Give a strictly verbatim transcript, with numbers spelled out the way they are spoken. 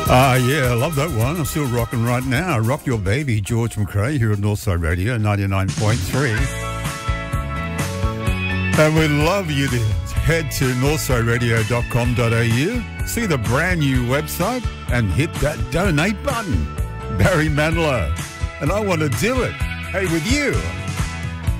Ah, uh, yeah, I love that one. I'm still rocking right now. Rock Your Baby, George McRae here at Northside Radio, ninety-nine point three. And we'd love you to head to northside radio dot com dot a u, see the brand new website, and hit that donate button. Barry Manilow. And I want to do it. Hey, with you.